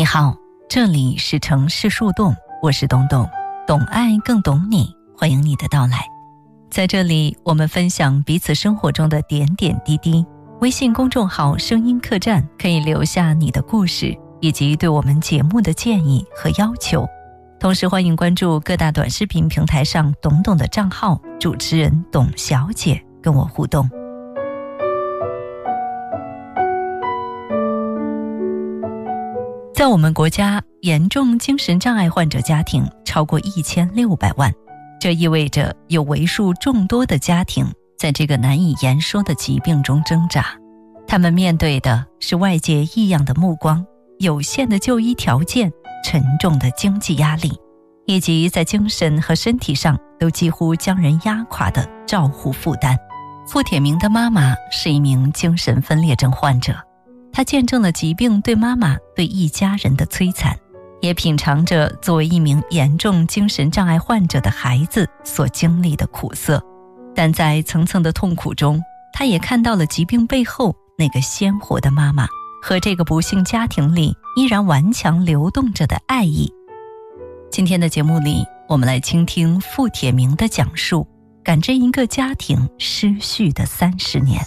好，这里是城市树洞，我是东东，懂爱更懂你，欢迎你的到来。在这里，我们分享彼此生活中的点点滴滴。微信公众号声音客栈可以留下你的故事，以及对我们节目的建议和要求。同时欢迎关注各大短视频平台上懂懂的账号，主持人董小姐跟我互动。在我们国家，严重精神障碍患者家庭超过1600万，这意味着有为数众多的家庭在这个难以言说的疾病中挣扎。他们面对的是外界异样的目光、有限的就医条件、沉重的经济压力，以及在精神和身体上都几乎将人压垮的照护负担。付铁明的妈妈是一名精神分裂症患者，她见证了疾病对妈妈对一家人的摧残，也品尝着作为一名严重精神障碍患者的孩子所经历的苦涩。但在层层的痛苦中，她也看到了疾病背后那个鲜活的妈妈和这个不幸家庭里依然顽强流动着的爱意。今天的节目里，我们来倾听付铁明的讲述，感知一个家庭失序的30年。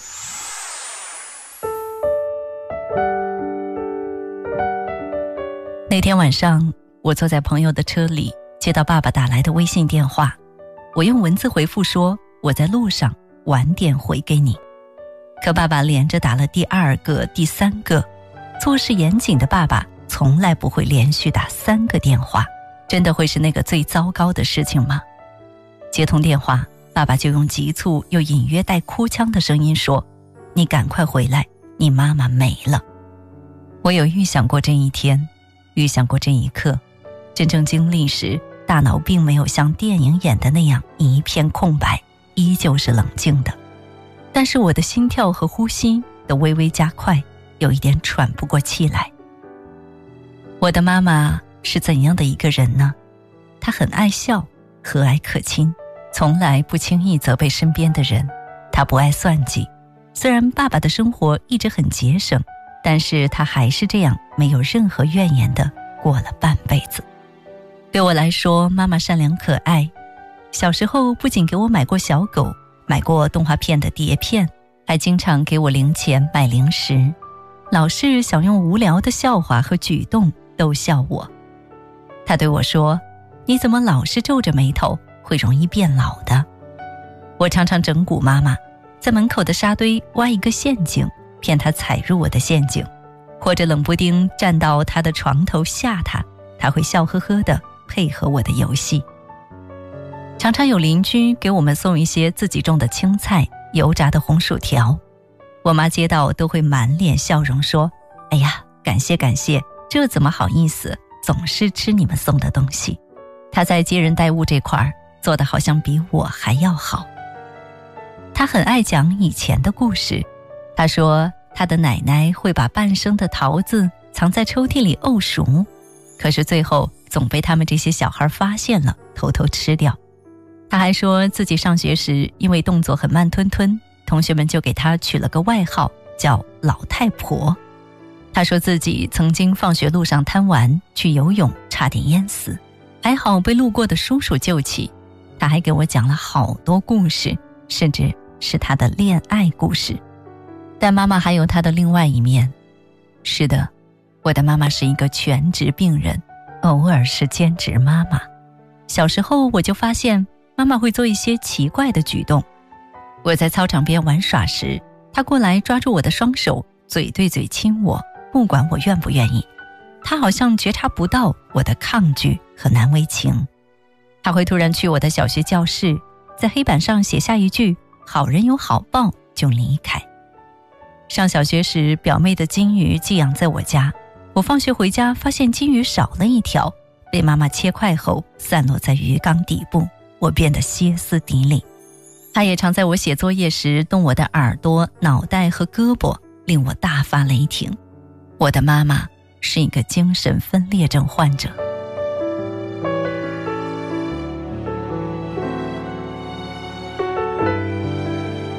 那天晚上，我坐在朋友的车里，接到爸爸打来的微信电话，我用文字回复说我在路上，晚点回给你。可爸爸连着打了第2个、第3个，做事严谨的爸爸从来不会连续打3个电话，真的会是那个最糟糕的事情吗？接通电话，爸爸就用急促又隐约带哭腔的声音说：“你赶快回来，你妈妈没了。”我有预想过这一天，预想过这一刻，真正经历时，大脑并没有像电影演的那样一片空白，依旧是冷静的。但是我的心跳和呼吸都微微加快，有一点喘不过气来。我的妈妈是怎样的一个人呢？她很爱笑，和蔼可亲，从来不轻易责备身边的人。她不爱算计，虽然爸爸的生活一直很节省，但是她还是这样没有任何怨言地过了半辈子。对我来说，妈妈善良可爱，小时候不仅给我买过小狗，买过动画片的碟片，还经常给我零钱买零食，老是想用无聊的笑话和举动逗笑我。她对我说：“你怎么老是皱着眉头，会容易变老的。”我常常整蛊妈妈，在门口的沙堆挖一个陷阱，骗她踩入我的陷阱，或者冷不丁站到她的床头吓她，她会笑呵呵地配合我的游戏。常常有邻居给我们送一些自己种的青菜、油炸的红薯条，我妈接到都会满脸笑容说：“哎呀，感谢感谢，这怎么好意思，总是吃你们送的东西。”她在接人待物这块做得好像比我还要好。她很爱讲以前的故事，她说她的奶奶会把半生的桃子藏在抽屉里沤熟，可是最后总被他们这些小孩发现了，偷偷吃掉。她还说自己上学时因为动作很慢吞吞，同学们就给她取了个外号叫老太婆。她说自己曾经放学路上贪玩去游泳，差点淹死，还好被路过的叔叔救起。她还给我讲了好多故事，甚至是她的恋爱故事。但妈妈还有她的另外一面。是的，我的妈妈是一个全职病人，偶尔是兼职妈妈。小时候我就发现妈妈会做一些奇怪的举动。我在操场边玩耍时，她过来抓住我的双手，嘴对嘴亲我，不管我愿不愿意。她好像觉察不到我的抗拒和难为情。她会突然去我的小学教室，在黑板上写下一句“好人有好报”就离开。上小学时，表妹的金鱼寄养在我家，我放学回家发现金鱼少了一条，被妈妈切块后散落在鱼缸底部，我变得歇斯底里。她也常在我写作业时动我的耳朵、脑袋和胳膊，令我大发雷霆。我的妈妈是一个精神分裂症患者。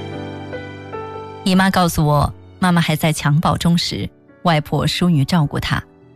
姨妈告诉我，妈妈还在襁褓中时，外婆疏于照顾她，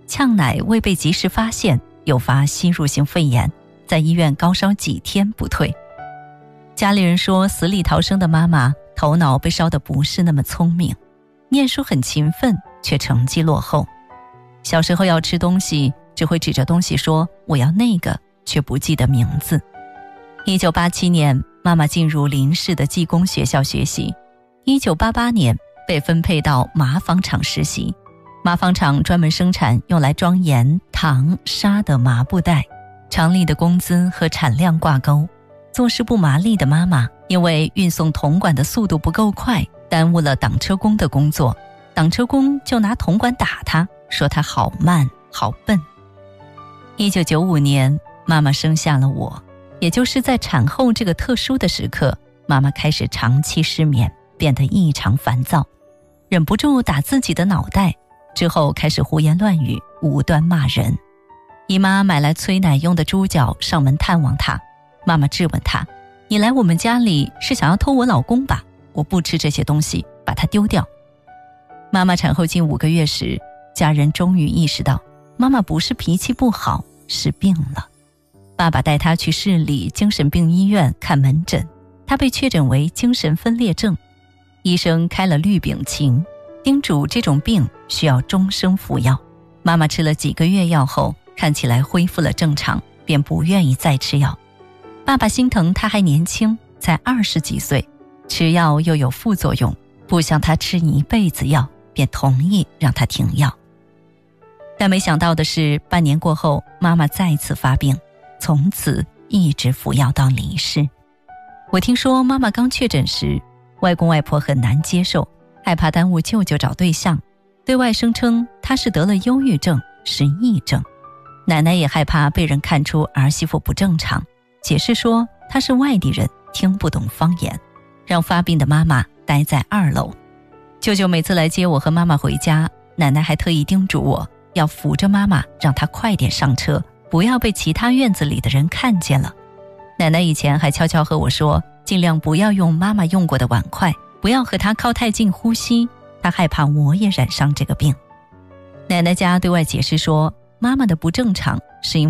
呛奶未被及时发现，诱发吸入性肺炎，在医院高烧几天不退。家里人说死里逃生的妈妈头脑被烧得不是那么聪明，念书很勤奋，却成绩落后。小时候要吃东西，只会指着东西说我要那个，却不记得名字。1987年，妈妈进入邻市的技工学校学习。1988年被分配到麻纺厂实习，麻纺厂专门生产用来装盐、糖、沙的麻布袋，厂里的工资和产量挂钩。做事不麻利的妈妈因为运送铜管的速度不够快，耽误了挡车工的工作，挡车工就拿铜管打她，说她好慢好笨。1995年，妈妈生下了我，也就是在产后这个特殊的时刻，妈妈开始长期失眠，变得异常烦躁，忍不住打自己的脑袋，之后开始胡言乱语，无端骂人。姨妈买来催奶用的猪脚上门探望她，妈妈质问她，你来我们家里是想要偷我老公吧？我不吃这些东西，把它丢掉。妈妈产后近5个月时，家人终于意识到妈妈不是脾气不好，是病了。爸爸带她去市里精神病医院看门诊，她被确诊为精神分裂症，医生开了氯丙嗪，叮嘱这种病需要终生服药。妈妈吃了几个月药后，看起来恢复了正常，便不愿意再吃药。爸爸心疼她还年轻，才20几岁，吃药又有副作用，不想她吃一辈子药，便同意让她停药。但没想到的是，半年过后，妈妈再次发病，从此一直服药到离世。我听说妈妈刚确诊时，外公外婆很难接受，害怕耽误舅舅找对象，对外声称她是得了忧郁症，是癔症。奶奶也害怕被人看出儿媳妇不正常，解释说她是外地人，听不懂方言，让发病的妈妈待在2楼。舅舅每次来接我和妈妈回家，奶奶还特意叮嘱我要扶着妈妈，让她快点上车，不要被其他院子里的人看见了。奶奶以前还悄悄和我说，尽量不要用妈妈用过的碗筷，不要和她靠太近呼吸，她害怕我也染上这个病。奶奶家对外解释说，妈妈的不正常是因为